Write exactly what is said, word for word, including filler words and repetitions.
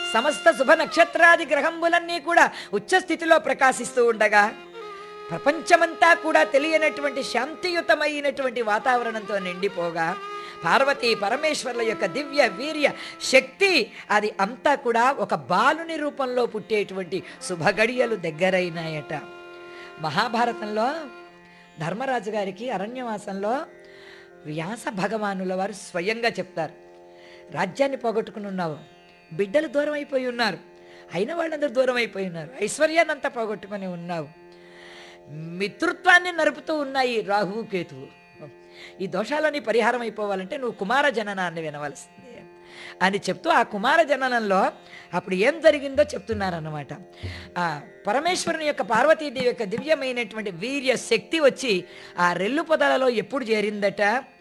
సమస్త శుభ నక్షత్రాది గ్రహంబులన్నీ కూడా ఉచ్చస్థితిలో ప్రకాశిస్తూ ఉండగా ప్రపంచమంతా కూడా తెలియనటువంటి శాంతియుతమైనటువంటి వాతావరణంతో నిండిపోగా పార్వతీ పరమేశ్వర్ల యొక్క దివ్య వీర్య శక్తి అది అంతా కూడా ఒక బాలుని రూపంలో పుట్టేటువంటి శుభగడియలు దగ్గరైనాయట. మహాభారతంలో ధర్మరాజు గారికి అరణ్యవాసంలో వ్యాస భగవానుల వారు స్వయంగా చెప్తారు, రాజ్యాన్ని పోగొట్టుకుని ఉన్నావు, బిడ్డలు దూరం అయిపోయి ఉన్నారు, అయిన వాళ్ళందరూ దూరం అయిపోయి ఉన్నారు, ఐశ్వర్యాన్ని అంతా పోగొట్టుకొని ఉన్నావు, మిత్రుత్వాన్ని నరుపుతూ ఉన్నాయి రాహువు కేతువు, ఈ దోషాలని పరిహారం అయిపోవాలంటే నువ్వు కుమార జననాన్ని వినవలసిందే అని చెప్తూ ఆ కుమార జననంలో అప్పుడు ఏం జరిగిందో చెప్తున్నారన్నమాట. ఆ పరమేశ్వరుని యొక్క పార్వతీదేవి యొక్క దివ్యమైనటువంటి వీర్య శక్తి వచ్చి ఆ రెల్లు పొదలలో ఎప్పుడు చేరిందట,